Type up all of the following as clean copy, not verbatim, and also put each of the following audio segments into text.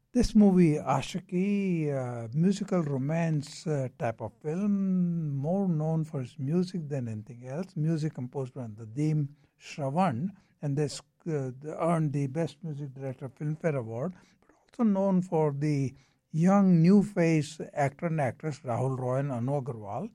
This movie, Ashiki, musical romance type of film, more known for its music than anything else. Music composed by Nadeem Shravan, and this earned the Best Music Director Filmfare Award, but also known for the young new face actor and actress Rahul Roy and Anu Agarwal.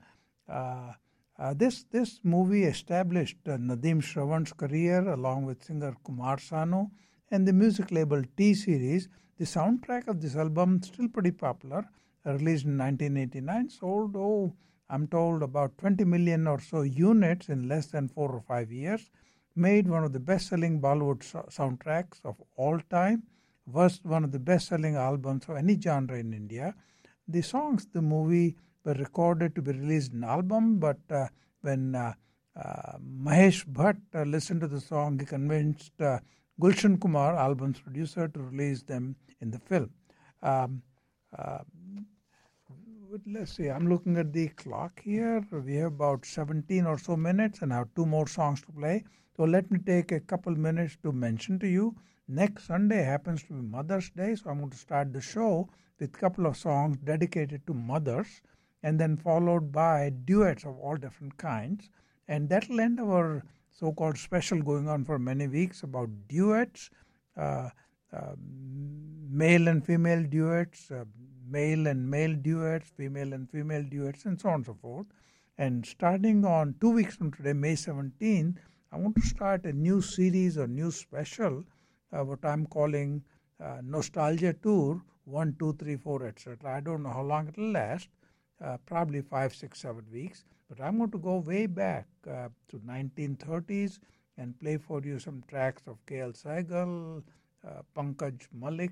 This movie established Nadeem Shravan's career along with singer Kumar Sanu and the music label T Series. The soundtrack of this album still pretty popular. Released in 1989, sold I'm told about 20 million or so units in less than 4 or 5 years. Made one of the best-selling Bollywood soundtracks of all time. Was one of the best-selling albums of any genre in India. The songs the movie were recorded to be released in album, but when Mahesh Bhatt listened to the song, he convinced Gulshan Kumar, album's producer, to release them in the film. Um, uh, let's see, I'm looking at the clock here. We have about 17 or so minutes and I have two more songs to play. So let me take a couple minutes to mention to you. Next Sunday happens to be Mother's Day, so I'm going to start the show with a couple of songs dedicated to mothers and then followed by duets of all different kinds. And that'll end our so-called special going on for many weeks about duets, uh, uh, male and female duets, male and male duets, female and female duets, and so on and so forth. And starting on 2 weeks from today, May 17th, I want to start a new series or new special, what I'm calling Nostalgia Tour 1, 2, 3, 4, etc. I don't know how long it will last, probably 5, 6, 7 weeks. But I'm going to go way back to 1930s and play for you some tracks of K.L. Saigal, Pankaj Malik,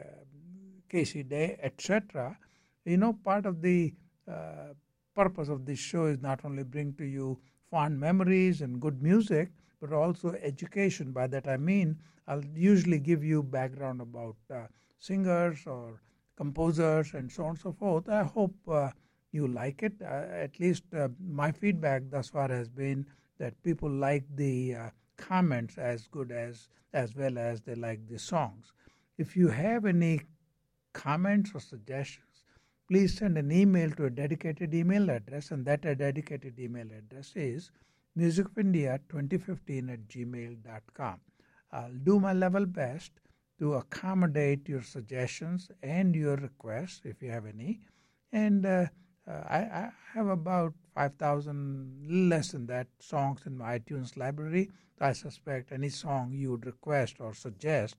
Casey Day, etc. Part of the purpose of this show is not only bring to you fond memories and good music, but also education. By that I mean I'll usually give you background about singers or composers and so on and so forth. I hope you like it. At least my feedback thus far has been that people like the comments as good as well as they like the songs. If you have any comments or suggestions, please send an email to a dedicated email address, and that dedicated email address is musicofindia2015 at gmail.com. I'll do my level best to accommodate your suggestions and your requests if you have any. And I have about 5,000, less than that, songs in my iTunes library. I suspect any song you would request or suggest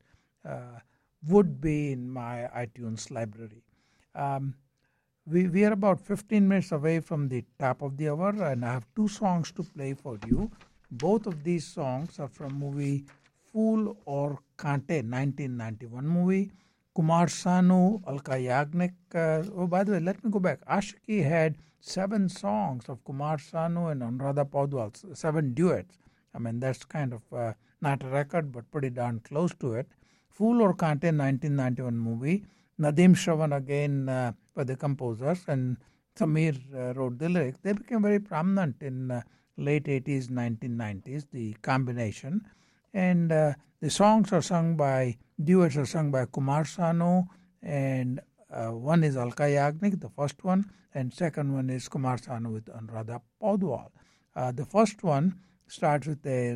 would be in my iTunes library. Um, we are about 15 minutes away from the top of the hour, and I have two songs to play for you. Both of these songs are from movie Fool or Kante, 1991 movie. Kumar Sanu, Alka Yagnik. By the way, let me go back. Ashiki had 7 songs of Kumar Sanu and Anuradha Paudwal, 7 duets. I mean, that's kind of not a record, but pretty darn close to it. Fool or Kante, 1991 movie. Nadeem Shravan again were the composers, and Samir wrote the lyrics. They became very prominent in late 80s, 1990s, the combination. And the songs are sung by, duets are sung by Kumar Sanu, and one is Alka Yagnik, the first one, and second one is Kumar Sanu with Anuradha Paudwal. The first one starts with a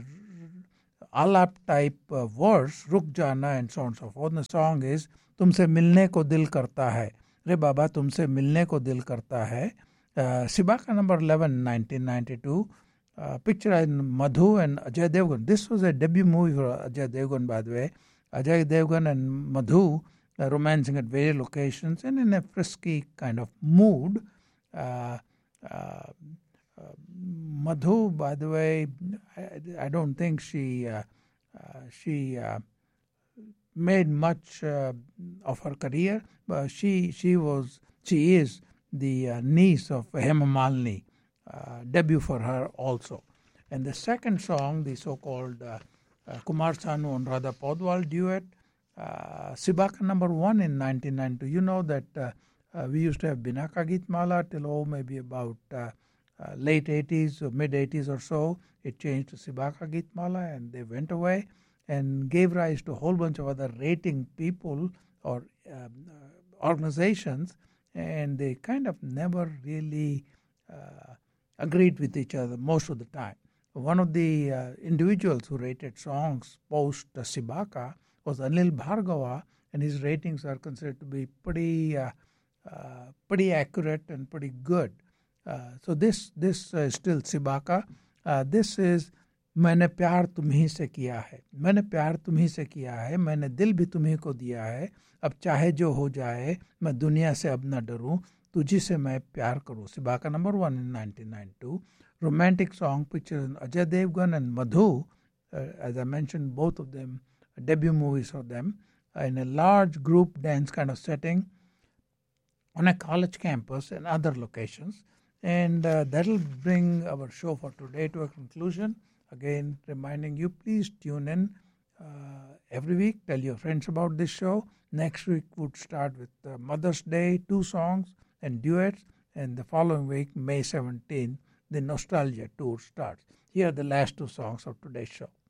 alap type verse, Ruk Jana and so on and so forth. And the song is तुमसे मिलने को दिल करता है रे बाबा तुमसे मिलने को दिल करता है. Sibaka number 11, 1992. Picture in Madhu and Ajay Devgan. This was a debut movie for Ajay Devgan, by the way. Ajay Devgan and Madhu romancing at various locations and in a frisky kind of mood. Madhu, by the way, I don't think she made much of her career, but she is the niece of Hema Malini, debut for her also. And the second song, the so-called Kumar Sanu and Radha Paudwal duet, Sibaka number 1 in 1992. You know that we used to have Binaka Gitmala till maybe about late 80s or mid 80s or so. It changed to Sibaka Gitmala and they went away. and gave rise to a whole bunch of other rating people or organizations, and they kind of never really agreed with each other most of the time. One of the individuals who rated songs post Sibaka was Anil Bhargava, and his ratings are considered to be pretty accurate and pretty good. So this is still Sibaka. This is मैंने प्यार तुम्ही से किया है, मैंने प्यार तुम्ही से किया है, मैंने दिल भी तुम्ही को दिया है, अब चाहे जो हो जाए मैं दुनिया से अब न डरूं, तुझी से मैं प्यार करूं. Sibaka number 1 in 1992. Romantic song pictures Ajay Devgan and Madhu, as I mentioned, both of them debut movies for them, in a large group dance kind of setting on a college campus and other locations. And that'll bring our show for today to a conclusion. Again, reminding you, please tune in every week. Tell your friends about this show. Next week would start with Mother's Day, 2 songs and duets. And the following week, May 17th, the Nostalgia Tour starts. Here are the last 2 songs of today's show.